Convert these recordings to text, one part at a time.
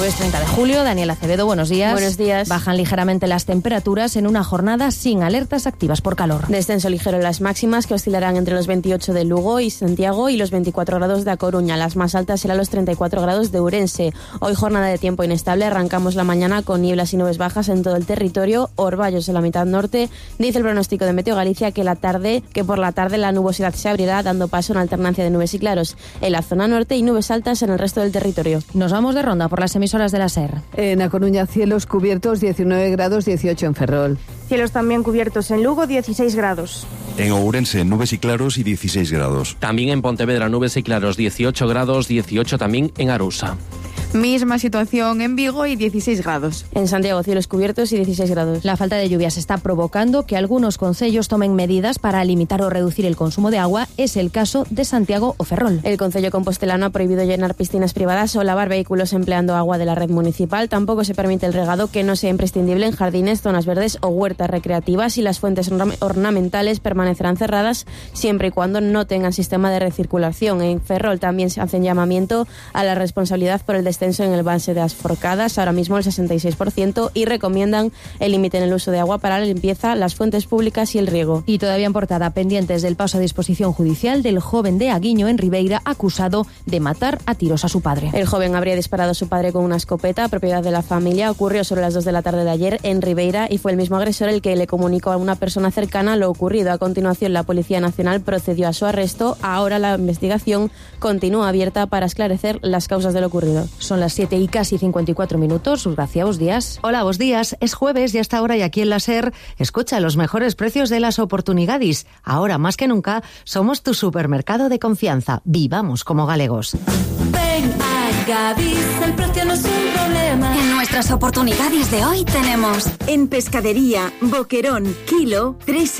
Jueves 30 de julio, Daniel Acevedo, buenos días. Buenos días. Bajan ligeramente las temperaturas en una jornada sin alertas activas por calor. Descenso ligero en las máximas, que oscilarán entre los 28 de Lugo y Santiago y los 24 grados de A Coruña. Las más altas serán los 34 grados de Ourense. Hoy jornada de tiempo inestable, arrancamos la mañana con nieblas y nubes bajas en todo el territorio, orvallos en la mitad norte. Dice el pronóstico de Meteo Galicia que por la tarde la nubosidad se abrirá, dando paso a una alternancia de nubes y claros en la zona norte y nubes altas en el resto del territorio. Nos vamos de ronda por las emisoras de la SER. En A Coruña, cielos cubiertos, 19 grados, 18 en Ferrol. Cielos también cubiertos en Lugo, 16 grados. En Ourense, nubes y claros y 16 grados. También en Pontevedra, nubes y claros, 18 grados, 18 también en Arousa. Misma situación en Vigo y 16 grados. En Santiago, cielos cubiertos y 16 grados. La falta de lluvias está provocando que algunos concellos tomen medidas para limitar o reducir el consumo de agua. Es el caso de Santiago o Ferrol. El concello compostelano ha prohibido llenar piscinas privadas o lavar vehículos empleando agua de la red municipal. Tampoco se permite el regado, que no sea imprescindible, en jardines, zonas verdes o huertas recreativas, y las fuentes ornamentales permanecerán cerradas siempre y cuando no tengan sistema de recirculación. En Ferrol también se hacen llamamiento a la responsabilidad por el descenso en el embalse de As Forcadas, ahora mismo el 66%, y recomiendan el límite en el uso de agua para la limpieza, las fuentes públicas y el riego. Y todavía en portada, pendientes del paso a disposición judicial del joven de Aguiño, en Ribeira, acusado de matar a tiros a su padre. El joven habría disparado a su padre con una escopeta, propiedad de la familia. Ocurrió sobre las 2 de la tarde de ayer en Ribeira y fue el mismo agresor el que le comunicó a una persona cercana lo ocurrido. A continuación, la Policía Nacional procedió a su arresto. Ahora la investigación continúa abierta para esclarecer las causas de lo ocurrido. Son las 7 y casi 54 minutos. Urgacia, buenos días. Hola, buenos días. Es jueves y hasta ahora, y aquí en la SER, escucha los mejores precios de las oportunidades. Ahora más que nunca somos tu supermercado de confianza. Vivamos como galegos. Ven a Gadis, el precio no es un problema. En nuestras oportunidades de hoy tenemos: en pescadería, boquerón, kilo,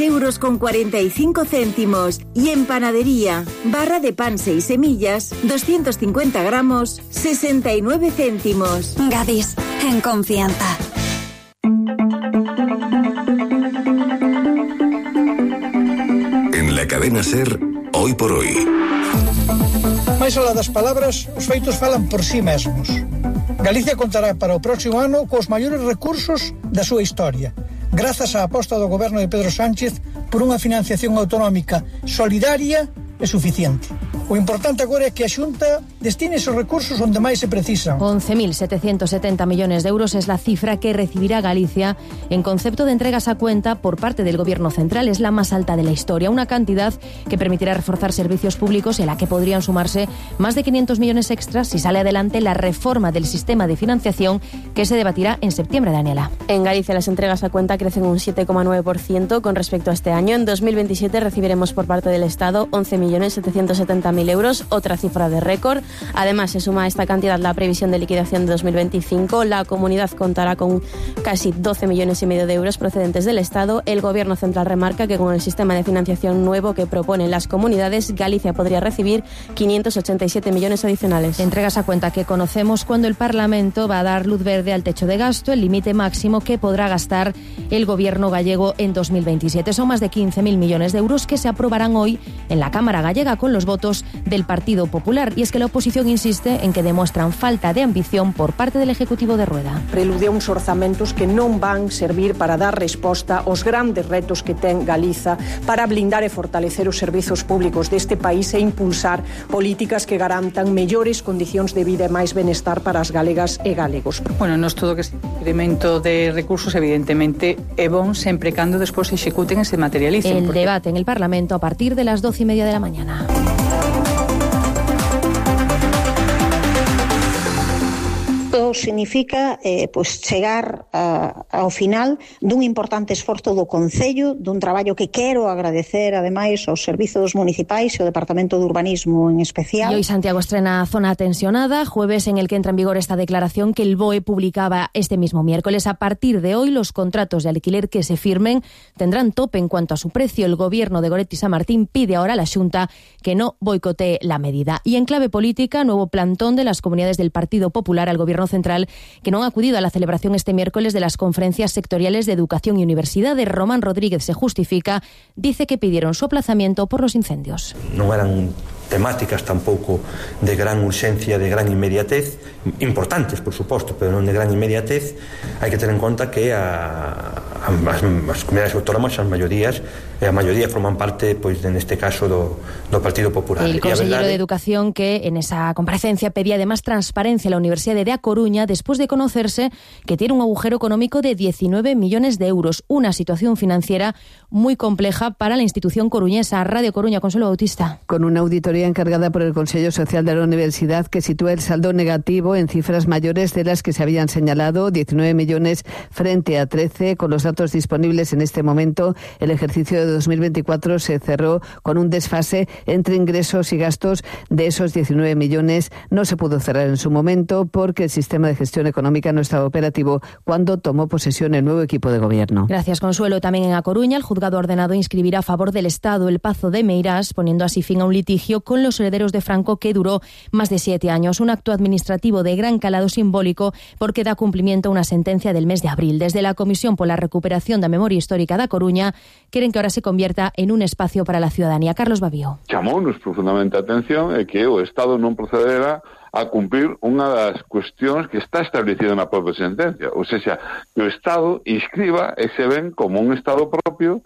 3,45 €. Y en panadería, barra de pan 6 semillas, 250 gramos, 69 céntimos. Gadis, en confianza. En la cadena SER, hoy por hoy. Mais alá das palabras, os feitos falan por si mesmos. Galicia contará para o próximo ano cos maiores recursos da súa historia, grazas á aposta do goberno de Pedro Sánchez por unha financiación autonómica solidaria e suficiente. O importante agora é que a Xunta destine esos recursos onde máis se precisan. 11.770 millones de euros es la cifra que recibirá Galicia en concepto de entregas a cuenta por parte del Gobierno central. Es la más alta de la historia, una cantidad que permitirá reforzar servicios públicos, en la que podrían sumarse más de 500 millones extras si sale adelante la reforma del sistema de financiación que se debatirá en septiembre, Daniela. En Galicia las entregas a cuenta crecen un 7,9% con respecto a este año. En 2027 recibiremos por parte del Estado 11.770.000 euros, otra cifra de récord. Además, se suma a esta cantidad la previsión de liquidación de 2025. La comunidad contará con casi 12,5 millones de euros procedentes del Estado. El Gobierno central remarca que con el sistema de financiación nuevo que proponen las comunidades, Galicia podría recibir 587 millones adicionales. Entregas a cuenta que conocemos cuando el Parlamento va a dar luz verde al techo de gasto, el límite máximo que podrá gastar el Gobierno gallego en 2027. Son más de 15.000 millones de euros que se aprobarán hoy en la Cámara gallega con los votos del Partido Popular. Y es que la oposición insiste en que demuestran falta de ambición por parte del Ejecutivo de Rueda. Prelude uns orzamentos que non van servir para dar resposta aos grandes retos que ten Galiza, para blindar e fortalecer os servizos públicos deste país e impulsar políticas que garantan mellores condicións de vida e máis benestar para as galegas e galegos. Bueno, nos todo que ese incremento de recursos evidentemente é bon sempre cando despois se executen e se materialicen. El debate en el Parlamento a partir de las 12:30 de la mañana. Significa chegar ao final dun importante esforzo do Concello, dun traballo que quero agradecer ademais aos servizos municipais e ao Departamento de Urbanismo en especial. Y hoy Santiago estrena zona tensionada, jueves en el que entra en vigor esta declaración que el BOE publicaba este mismo miércoles. A partir de hoy, los contratos de alquiler que se firmen tendrán tope en cuanto a su precio. El Gobierno de Goretti San Martín pide ahora a la Xunta que no boicotee la medida. Y en clave política, nuevo plantón de las comunidades del Partido Popular al Gobierno central, que no han acudido a la celebración este miércoles de las conferencias sectoriales de educación y universidades. Román Rodríguez se justifica, dice que pidieron su aplazamiento por los incendios. Non eran temáticas tampouco de gran urxencia, de gran inmediatez, importantes, por suposto, pero non de gran inmediatez. Hai que ter en conta que as comunidades autónomas, as maiorías, a maioría forman parte, pois, neste caso, do Partido Popular. El consejero de Educación, que en esa comparecencia pedía además transparencia a la Universidad de A Coruña después de conocerse que tiene un agujero económico de 19 millones de euros, una situación financiera muy compleja para la institución coruñesa. Radio Coruña, Consuelo Bautista. Con una auditoría encargada por el Consejo Social de la Universidad que sitúa el saldo negativo en cifras mayores de las que se habían señalado, 19 millones frente a 13. Con los datos disponibles en este momento, el ejercicio de 2024 se cerró con un desfase entre ingresos y gastos de esos 19 millones. No se pudo cerrar en su momento porque el sistema de gestión económica no estaba operativo cuando tomó posesión el nuevo equipo de gobierno. Gracias, Consuelo. También en A Coruña, el juzgado ha ordenado inscribir a favor del Estado el Pazo de Meirás, poniendo así fin a un litigio con los herederos de Franco que duró más de 7 años. Un acto administrativo de gran calado simbólico porque da cumplimiento a una sentencia del mes de abril. Desde la Comisión por la Recuperación da Memoria Histórica da Coruña quieren que ahora se convierta en un espacio para la ciudadanía. Carlos Babío. Chamounos profundamente a atención é que o Estado non procedera a cumprir unha das cuestións que está establecida na propia sentencia, ou seja, que o Estado inscriba ese ben como un Estado propio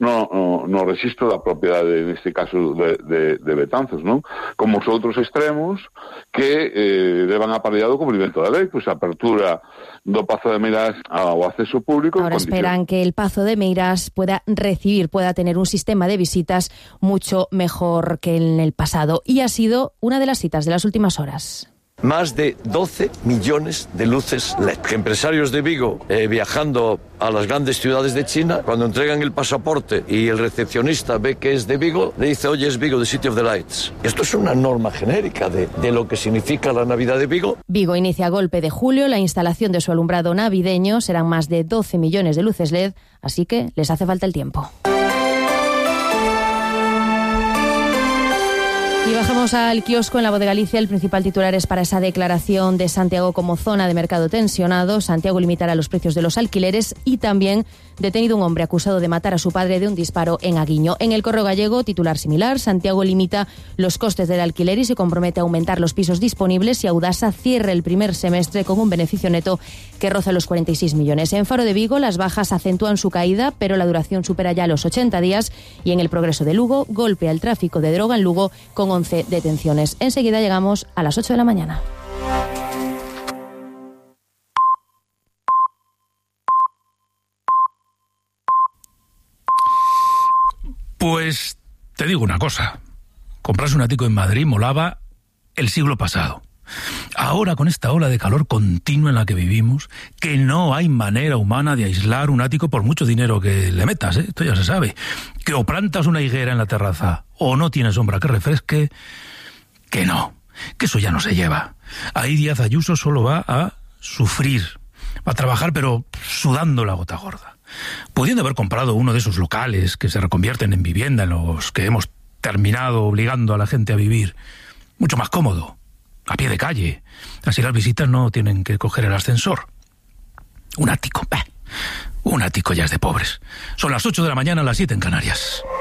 no registro da propiedade, neste caso de Betanzos, non? Como os outros extremos que levan aparellado o cumprimento da lei, pois a apertura do Pazo de Meirás ao acceso público. Ahora esperan que el Pazo de Meirás pueda tener un sistema de visitas mucho mejor que en el pasado. Y ha sido una de las citas de las últimas horas. Más de 12 millones de luces LED. Empresarios de Vigo viajando a las grandes ciudades de China, cuando entregan el pasaporte y el recepcionista ve que es de Vigo, le dice, oye, es Vigo, the City of the Lights. Esto es una norma genérica de lo que significa la Navidad de Vigo. Vigo inicia a golpe de julio la instalación de su alumbrado navideño. Serán más de 12 millones de luces LED, así que les hace falta el tiempo. Y bajamos al kiosco en la Voz de Galicia. El principal titular es para esa declaración de Santiago como zona de mercado tensionado. Santiago limitará los precios de los alquileres y también detenido un hombre acusado de matar a su padre de un disparo en Aguiño. En el Correo Gallego, titular similar, Santiago limita los costes del alquiler y se compromete a aumentar los pisos disponibles y Audasa cierra el primer semestre con un beneficio neto que roza los 46 millones. En Faro de Vigo, las bajas acentúan su caída, pero la duración supera ya los 80 días y en el Progreso de Lugo, golpe al tráfico de droga en Lugo con 11 detenciones. Enseguida llegamos a las 8 de la mañana. Pues te digo una cosa, comprarse un ático en Madrid molaba el siglo pasado. Ahora, con esta ola de calor continua en la que vivimos, que no hay manera humana de aislar un ático por mucho dinero que le metas, esto ya se sabe, que o plantas una higuera en la terraza o no tiene sombra que refresque, que no, que eso ya no se lleva. Ahí Díaz Ayuso solo va a sufrir, va a trabajar pero sudando la gota gorda. Pudiendo haber comprado uno de esos locales que se reconvierten en vivienda en los que hemos terminado obligando a la gente a vivir, mucho más cómodo, a pie de calle. Así las visitas no tienen que coger el ascensor. Un ático ya es de pobres. Son las 8 de la mañana, las 7 en Canarias.